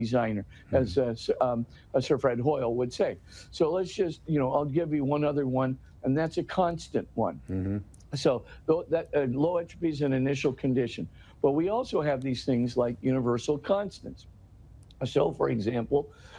designer, Mhm. as Sir Fred Hoyle would say. So let's just, I'll give you one other one, and that's a constant one. Mhm. So that low entropy is an initial condition. But we also have these things like universal constants. So, for example,